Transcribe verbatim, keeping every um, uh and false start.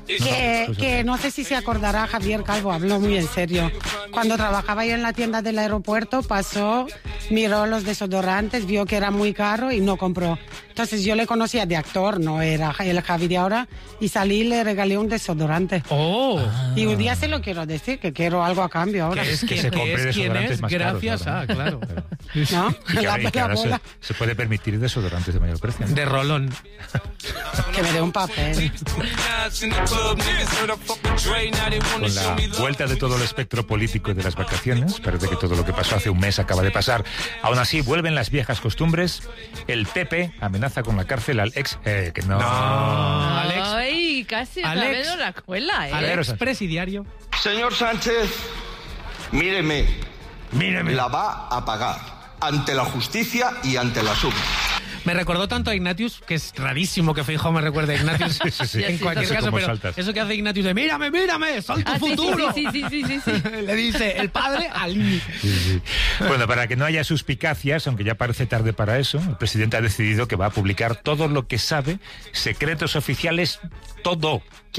Que, que no sé si se acordará, Javier Calvo, habló muy en serio. Cuando trabajaba yo en la tienda del aeropuerto, pasó, miró los desodorantes, vio que era muy caro y no compró. Entonces yo le conocía de actor, no era el Javi de ahora, y salí y le regalé un desodorante. ¡Oh! Y un día se lo quiero decir, que quiero algo a cambio ahora. Que es Que quien se es, compre quien desodorantes es más caros gracias ahora, a, ¿no? claro. ¿No? Y que, La, ahora- y que la ahora se, bola. se puede permitir desodorantes de mayor precio, ¿no? De rolón. Que me dé un papel. Con la vuelta de todo el espectro político de las vacaciones, parece que todo lo que pasó hace un mes acaba de pasar. Aún así, vuelven las viejas costumbres. El P P amenaza con la cárcel al ex... Eh, que no... No, Alex. Ay, casi otra Alex. vez no la cuela, ¿eh? Alex, presidiario. Señor Sánchez, míreme, Míreme. la va a pagar ante la justicia y ante la suma. Me recordó tanto a Ignatius, que es rarísimo que Feijóo me recuerde a Ignatius. Sí, sí, sí. En Sí, cualquier sí, caso, cómo pero saltas. eso que hace Ignatius de mírame, mírame, soy tu Ah, sí, sí, futuro. sí, sí, sí, sí, sí. Le dice el padre al niño. Sí, sí. Bueno, para que no haya suspicacias, aunque ya parece tarde para eso, el presidente ha decidido que va a publicar todo lo que sabe, secretos oficiales, todo.